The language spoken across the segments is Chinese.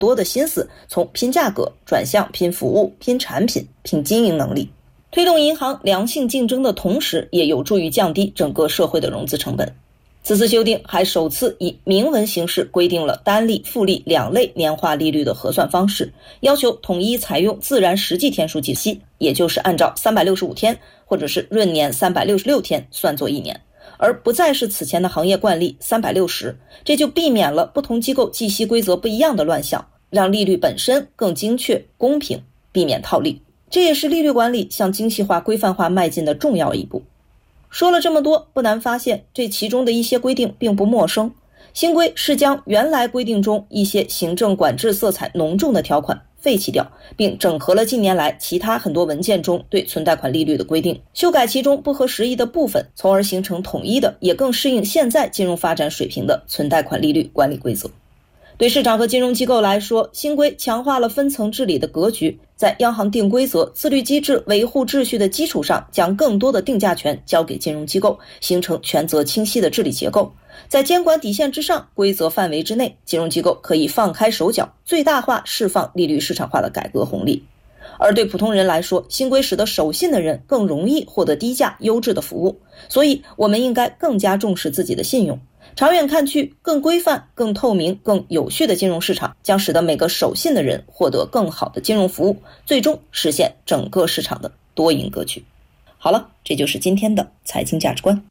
多的心思从拼价格转向拼服务、拼产品、拼经营能力。推动银行良性竞争的同时，也有助于降低整个社会的融资成本。此次修订还首次以明文形式规定了单利、复利两类年化利率的核算方式，要求统一采用自然实际天数计息，也就是按照365天或者是闰年366天算作一年，而不再是此前的行业惯例360，这就避免了不同机构计息规则不一样的乱象，让利率本身更精确、公平，避免套利。这也是利率管理向精细化、规范化迈进的重要一步。说了这么多，不难发现这其中的一些规定并不陌生。新规是将原来规定中一些行政管制色彩浓重的条款废弃掉，并整合了近年来其他很多文件中对存贷款利率的规定，修改其中不合时宜的部分，从而形成统一的也更适应现在金融发展水平的存贷款利率管理规则。对市场和金融机构来说，新规强化了分层治理的格局，在央行定规则、自律机制、维护秩序的基础上，将更多的定价权交给金融机构，形成权责清晰的治理结构。在监管底线之上、规则范围之内，金融机构可以放开手脚，最大化释放利率市场化的改革红利。而对普通人来说，新规使得守信的人更容易获得低价优质的服务，所以我们应该更加重视自己的信用。长远看去，更规范、更透明、更有序的金融市场将使得每个守信的人获得更好的金融服务，最终实现整个市场的多赢格局。好了，这就是今天的财经价值观。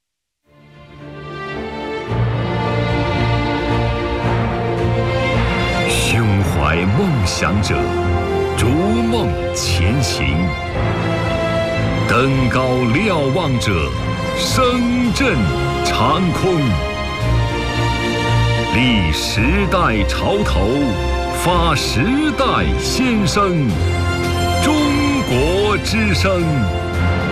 胸怀梦想者，逐梦前行；登高瞭望者，声震长空。立时代潮头，发时代先声。中国之声。